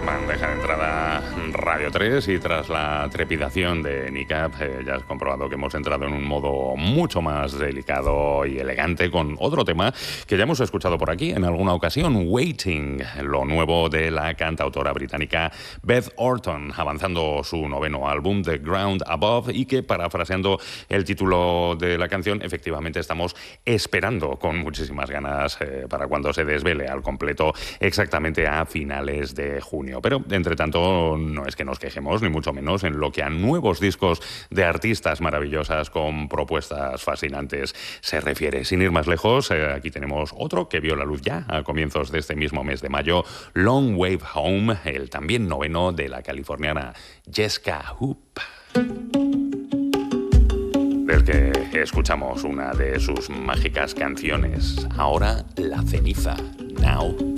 Bandeja de entrada Radio 3 y tras la trepidación de Niqab ya has comprobado que hemos entrado en un modo mucho más delicado y elegante con otro tema que ya hemos escuchado por aquí en alguna ocasión, Waiting, lo nuevo de la cantautora británica Beth Orton, avanzando su 9º álbum The Ground Above y que, parafraseando el título de la canción, efectivamente estamos esperando con muchísimas ganas para cuando se desvele al completo exactamente a finales de junio. Pero, entre tanto, no es que nos quejemos, ni mucho menos, en lo que a nuevos discos de artistas maravillosas con propuestas fascinantes se refiere. Sin ir más lejos, aquí tenemos otro que vio la luz ya a comienzos de este mismo mes de mayo, Long Wave Home, el también 9º de la californiana Jessica Hoop, del que escuchamos una de sus mágicas canciones, ahora La Ceniza, Now